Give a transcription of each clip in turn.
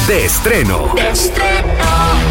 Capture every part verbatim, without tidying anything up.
de estreno. De estreno.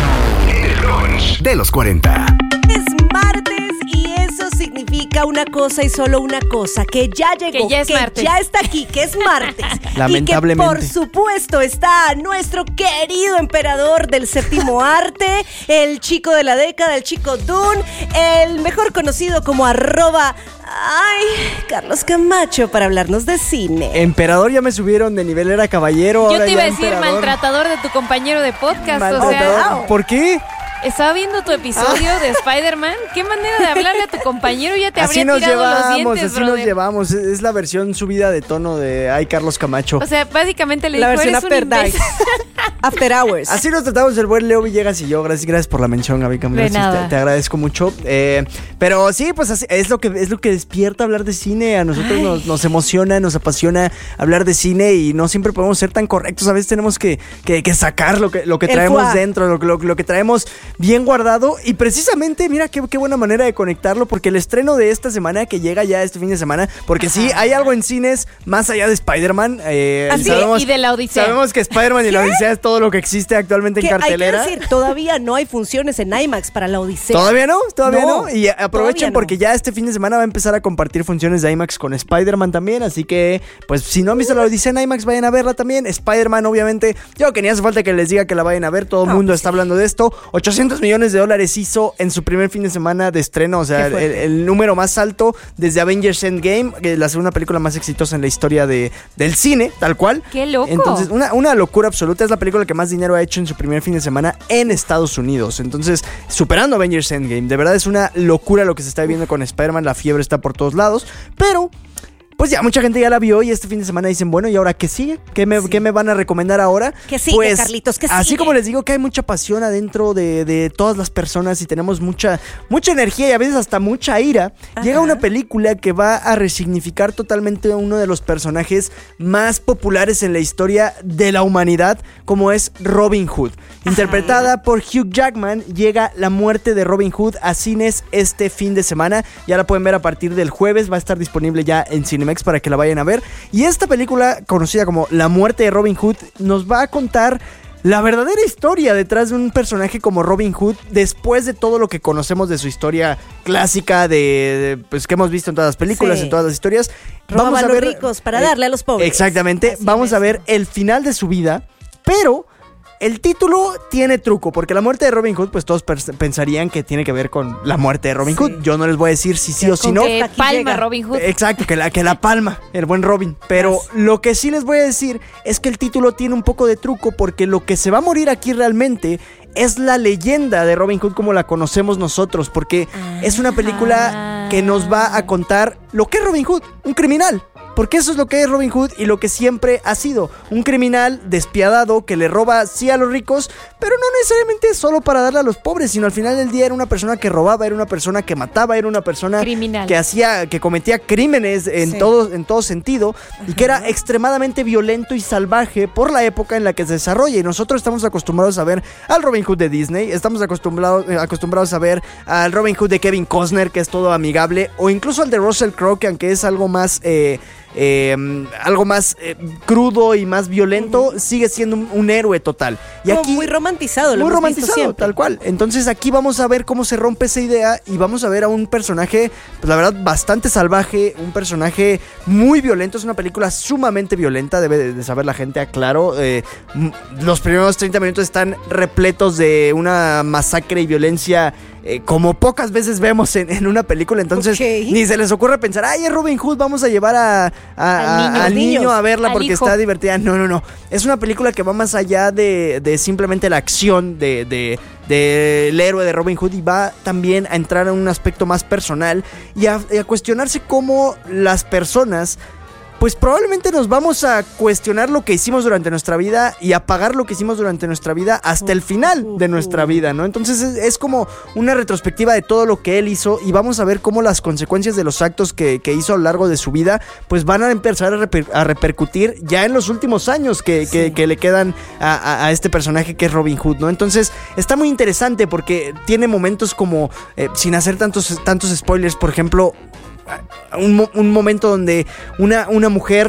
El brunch de los cuarenta. Es martes y eso significa una cosa y solo una cosa, que ya llegó, Que ya es que martes. ya está aquí, que es martes. Lamentablemente. Y que por supuesto está nuestro querido emperador del séptimo arte, el chico de la década, el chico Dune, el mejor conocido como arroba... Ay, Carlos Camacho, para hablarnos de cine. Emperador ya me subieron de nivel, era caballero. Yo ahora te iba a ya decir emperador. maltratador de tu compañero de podcast. Maltratador. O sea, ¿Por qué? estaba viendo tu episodio de Spider-Man. ¿Qué manera de hablarle a tu compañero? Ya te Así habría nos tirado llevamos, los dientes, así brother. nos llevamos. Es es la versión subida de tono de Ay, Carlos Camacho. O sea, básicamente le La dijo, versión eres un After Dark. imbécil. After Hours. Así nos tratamos el buen Leo Villegas y yo. Gracias, gracias por la mención, Gaby Camila. De nada. Te, te agradezco mucho. Eh, pero sí, pues así, es lo que es lo que despierta hablar de cine. A nosotros nos, nos emociona, nos apasiona hablar de cine y no siempre podemos ser tan correctos. A veces tenemos que, que, que sacar lo que, lo que El traemos foie. dentro, lo, lo, lo que traemos bien guardado. Y precisamente, mira qué, qué buena manera de conectarlo, porque el estreno de esta semana, que llega ya este fin de semana, porque sí, hay algo en cines más allá de Spider-Man. Eh, Así, y de la Odisea. Sabemos que Spider-Man y la Odisea es todo lo que existe actualmente en Que hay que cartelera. decir, todavía no hay funciones en IMAX para la Odisea. ¿Todavía no? ¿Todavía no? No, Y aprovechen todavía no. porque ya este fin de semana va a empezar a compartir funciones de IMAX con Spider-Man también. Así que, pues, si no han visto la Odisea en IMAX, vayan a verla también. Spider-Man, obviamente. Yo que ni hace falta que les diga que la vayan a ver. Todo el No, mundo pues está sí. hablando de esto. ochocientos millones de dólares hizo en su primer fin de semana de estreno. O sea, Qué el, fuerte. el número más alto desde Avengers Endgame, que es la segunda película más exitosa en la historia de, del cine, tal cual. ¡Qué loco! Entonces, una, una locura absoluta. Es la película que más dinero ha hecho en su primer fin de semana en Estados Unidos. Entonces, superando Avengers Endgame. De verdad es una locura lo que se está viviendo con Spider-Man. La fiebre está por todos lados. Pero... pues ya, mucha gente ya la vio y este fin de semana dicen, bueno, ¿y ahora qué sigue? ¿Qué me, Sí. ¿qué me van a recomendar ahora? ¿Qué sigue, Pues, Carlitos? ¿Qué así sigue? como les digo que hay mucha pasión adentro de, de todas las personas y tenemos mucha, mucha energía y a veces hasta mucha ira, Ajá. llega una película que va a resignificar totalmente a uno de los personajes más populares en la historia de la humanidad, como es Robin Hood. Interpretada por Hugh Jackman, llega La muerte de Robin Hood a cines este fin de semana. Ya la pueden ver a partir del jueves, va a estar disponible ya en Cinemex para que la vayan a ver. Y esta película, conocida como La muerte de Robin Hood, nos va a contar la verdadera historia detrás de un personaje como Robin Hood, después de todo lo que conocemos de su historia clásica, de, de, pues que hemos visto en todas las películas, Sí. en todas las historias. Robaba a los ricos para darle a los pobres. Exactamente. Así Vamos a ver mismo. el final de su vida, pero el título tiene truco, porque la muerte de Robin Hood, pues todos pers- pensarían que tiene que ver con la muerte de Robin Sí. Hood. Yo no les voy a decir si sí Que o si con no. Que Aquí palma llega. Robin Hood. Exacto, que la, que la palma, el buen Robin. Pero Yes. lo que sí les voy a decir es que el título tiene un poco de truco, porque lo que se va a morir aquí realmente es la leyenda de Robin Hood como la conocemos nosotros, porque es una película que nos va a contar lo que es Robin Hood, un criminal. Porque eso es lo que es Robin Hood y lo que siempre ha sido. Un criminal despiadado que le roba sí a los ricos, pero no necesariamente solo para darle a los pobres, sino al final del día era una persona que robaba, era una persona que mataba, era una persona Criminal. que hacía, que cometía crímenes en, Sí. todo, en todo sentido y que era extremadamente violento y salvaje por la época en la que se desarrolla. Y nosotros estamos acostumbrados a ver al Robin Hood de Disney, estamos acostumbrados, eh, acostumbrados a ver al Robin Hood de Kevin Costner, que es todo amigable, o incluso al de Russell Crowe, que aunque es algo más... Eh, Eh, algo más eh, crudo y más violento, uh-huh. sigue siendo un, un héroe total. Y Como aquí, muy romantizado, lo muy hemos visto romantizado, siempre. tal cual. Entonces aquí vamos a ver cómo se rompe esa idea y vamos a ver a un personaje, pues la verdad, bastante salvaje, un personaje muy violento. Es una película sumamente violenta, debe de, de saber la gente, aclaro. Eh, los primeros treinta minutos están repletos de una masacre y violencia Eh, como pocas veces vemos en, en una película. Entonces Okay. ni se les ocurre pensar, ay, es Robin Hood, vamos a llevar a, a- Al a- niño. al Niños. niño a verla Al porque hijo. está divertida. No, no, no. Es una película que va más allá de, de simplemente la acción de, de, del héroe de Robin Hood y va también a entrar en un aspecto más personal y a, y a cuestionarse cómo las personas... pues probablemente nos vamos a cuestionar lo que hicimos durante nuestra vida y a pagar lo que hicimos durante nuestra vida hasta el final de nuestra vida, ¿no? Entonces es, es como una retrospectiva de todo lo que él hizo y vamos a ver cómo las consecuencias de los actos que, que hizo a lo largo de su vida pues van a empezar a, reper, a repercutir ya en los últimos años que, que, que le quedan a, a, a este personaje que es Robin Hood, ¿no? Entonces está muy interesante porque tiene momentos como, eh, sin hacer tantos, tantos spoilers, por ejemplo... Un, un momento donde una, una mujer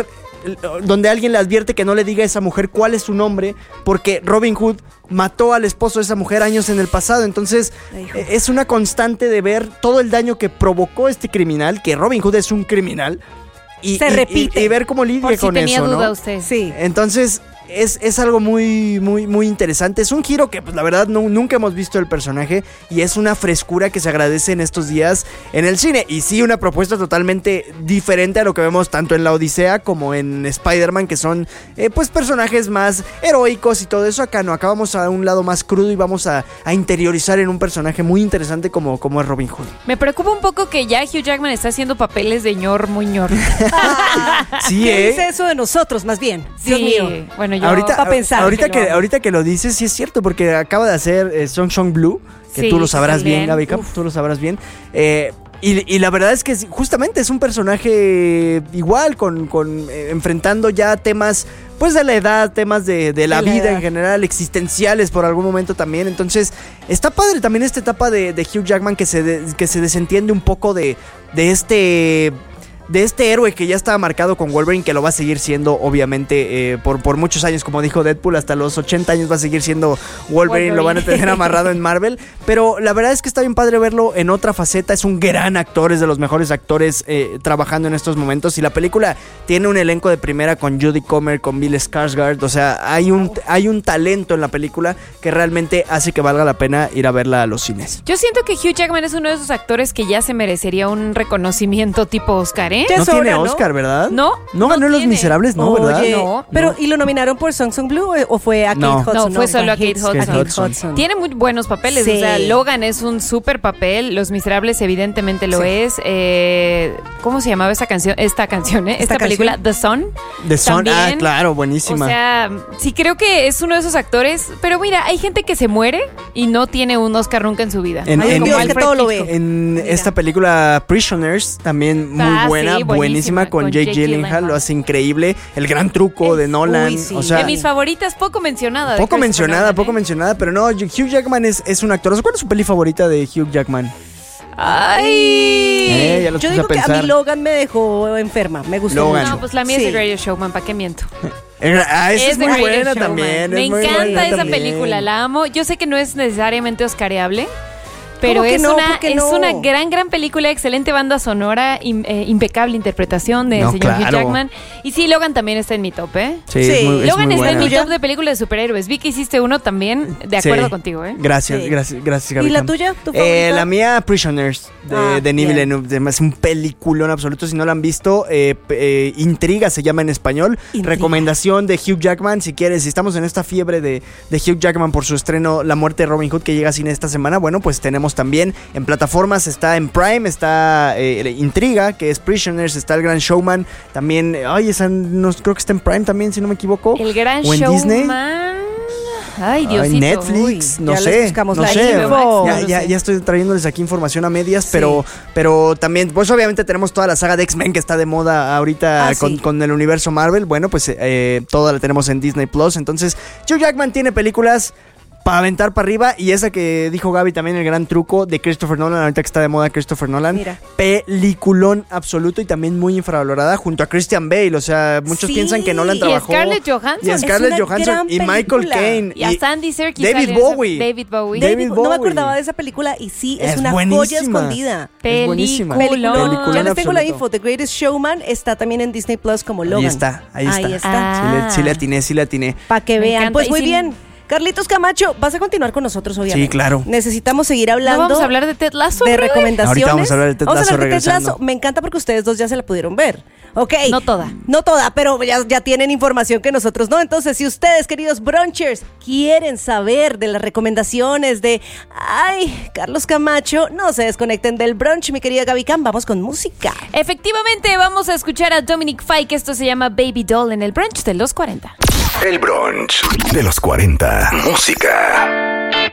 donde alguien le advierte que no le diga a esa mujer cuál es su nombre, porque Robin Hood mató al esposo de esa mujer años en el pasado. Entonces eh, es una constante de ver todo el daño que provocó este criminal, que Robin Hood es un criminal, y, Se y, repite. y, y ver cómo lidia Por si con tenía eso, duda ¿no? usted. Sí. Entonces es, es algo muy, muy, muy interesante. Es un giro que, pues, la verdad, no, nunca hemos visto el personaje, y es una frescura que se agradece en estos días en el cine. Y sí, una propuesta totalmente diferente a lo que vemos tanto en La Odisea como en Spider-Man, que son, eh, pues, personajes más heroicos y todo eso. Acá no, acá vamos a un lado más crudo y vamos a, a interiorizar en un personaje muy interesante como, como es Robin Hood. Me preocupa un poco que ya Hugh Jackman está haciendo papeles de ñor muy ñor. Sí, ¿Qué ¿eh? dice eso de nosotros, más bien? Dios Sí, mío. Bueno, yo... Ahorita, pa' pensar ahorita, que que, lo amo. ahorita que lo dices, sí es cierto, porque acaba de hacer eh, Song Song Blue, que Sí, tú lo sabrás también. bien, Gaby Cap, tú lo sabrás bien. Eh, y, y la verdad es que sí, justamente es un personaje igual, con, con eh, enfrentando ya temas, pues, de la edad, temas de, de la De la vida edad. en general, existenciales por algún momento también. Entonces, está padre también esta etapa de, de Hugh Jackman, que se, de- que se desentiende un poco de, de este... de este héroe que ya estaba marcado con Wolverine, que lo va a seguir siendo, obviamente, eh, por, por muchos años, como dijo Deadpool, hasta los ochenta años va a seguir siendo Wolverine, Wolverine. lo van a tener amarrado en Marvel, pero la verdad es que está bien padre verlo en otra faceta. Es un gran actor, es de los mejores actores eh, trabajando en estos momentos, y la película tiene un elenco de primera con Jodie Comer, con Bill Skarsgård. O sea, hay un, hay un talento en la película que realmente hace que valga la pena ir a verla a los cines. Yo siento que Hugh Jackman es uno de esos actores que ya se merecería un reconocimiento tipo Oscar, ¿eh? Ya No es tiene hora, ¿no? Oscar, ¿verdad? No, No ganó no en Los tiene. Miserables, no, ¿verdad? Oye, No. pero No. ¿y lo nominaron por Song Song Blue o fue a Kate No. Hudson? No, fue solo a Kate Hudson. Kate A Hudson. Tiene muy buenos papeles, Sí. o sea, Logan es un súper papel, Los Miserables evidentemente lo Sí. es. Eh, ¿Cómo se llamaba esta canción? Esta canción, ¿eh? Esta, ¿Esta película, canción? The Sun. The Sun, ah, También. claro, buenísima. O sea, sí creo que es uno de esos actores, pero mira, hay gente que se muere y no tiene un Oscar nunca en su vida. En- Hay un en- Dios en- que Alfred todo lo ve. Hitchcock. En Mira. esta película Prisoners, también muy Ah, buena, sí, buenísima, buenísima, con con Jake Jake Gyllenhaal, Gyllenhaal. lo hace increíble. El gran truco de Es- Nolan, uy, sí. o sea, De mis favoritas, poco mencionada. de poco Christopher mencionada, Nolan, poco ¿eh? mencionada, pero no, Hugh Jackman es, es un actor. ¿Cuál es su peli favorita de Hugh Jackman? ¡Ay! Eh, ya los Yo puse digo a que a pensar. mí Logan me dejó enferma. Me gustó Logan. mucho. No, pues la mía Sí. es The Greatest Showman, ¿para qué miento? Eh, Ah, esa es, The muy Greatest buena Showman. también. Me es muy encanta buena esa también. película, la amo. Yo sé que no es necesariamente oscareable, pero ¿Cómo que es, no? una, ¿Por qué es no? una gran, gran película, excelente banda sonora, im- eh, impecable interpretación del No, señor Hugh claro. Jackman. Y sí, Logan también está en mi top, ¿eh? Sí, Sí. es muy, es Logan muy está en buena. mi top de películas de superhéroes. Vi que hiciste uno también, de acuerdo Sí. contigo, ¿eh? Gracias, Sí. gracias, gracias, Gaby ¿Y la Cam. tuya? ¿Tu Eh, favorita? la mía, Prisoners, de Ah, Denis bien. Villeneuve. Es un peliculón absoluto. Si no la han visto, eh, p- eh, Intriga se llama en español. Intriga. Recomendación de Hugh Jackman. Si quieres, si estamos en esta fiebre de, de Hugh Jackman por su estreno La muerte de Robin Hood, que llega a cine esta semana, bueno, pues tenemos también en plataformas, está en Prime, está eh, Intriga, que es Prisoners, está El Gran Showman. También, eh, ay, esa no, creo que está en Prime también, si no me equivoco. El gran o en Disney. showman. Ay, Ay, Diosito. Netflix, Uy, no ya les sé, buscamos no la sé. info. Ya, No lo ya, sé. ya estoy trayéndoles aquí información a medias, Sí. pero, pero también, pues obviamente tenemos toda la saga de X-Men que está de moda ahorita Ah, con, sí. con el universo Marvel. Bueno, pues eh, toda la tenemos en Disney Plus. Entonces, Hugh Jackman tiene películas para aventar para arriba, y esa que dijo Gaby también, El Gran Truco de Christopher Nolan, ahorita que está de moda Christopher Nolan. Mira. Peliculón absoluto y también muy infravalorada junto a Christian Bale. O sea, muchos Sí. piensan que Nolan Y trabajó. Scarlett Johansson. Y Es Scarlett una Johansson gran y Michael película. Caine. Y a Sandy Serkis. David sale esa- Bowie. David Bowie. David David- no me Bowie. acordaba de esa película y sí, es, Es una buenísima. joya escondida. Es buenísima. Peliculón. Ya Peliculón les tengo la absoluto. info. The Greatest Showman está también en Disney Plus como Logan. Ahí está, ahí está. Ahí está. Ah. Sí, le, sí le atiné, sí le atiné. Para que Me vean. encanta. Pues Y muy sin- bien. Carlitos Camacho, vas a continuar con nosotros, obviamente. Sí, claro. Necesitamos seguir ¿No hablando vamos a hablar de Ted Lasso? de brother? recomendaciones. Ahorita vamos a hablar de Ted Vamos a Lasso hablar de Ted regresando. Lasso. Me encanta porque ustedes dos ya se la pudieron ver. Ok. No toda. No toda, pero ya, ya tienen información que nosotros no. Entonces, si ustedes, queridos brunchers, quieren saber de las recomendaciones de, ay, Carlos Camacho, no se desconecten del brunch, mi querida Gaby Cam. Vamos con música. Efectivamente, vamos a escuchar a Dominic Fike. Esto se llama Baby Doll en el brunch de los cuarenta. El brunch de los cuarenta. Música.